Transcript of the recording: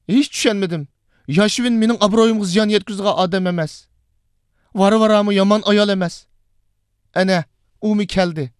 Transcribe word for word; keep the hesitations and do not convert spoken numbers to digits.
Hiç tushunmadim. Yashvin mening obro'yimga ziyon yetkazgan odam emas. Vara-varamı yaman ayol emas. Ana, u mi keldi.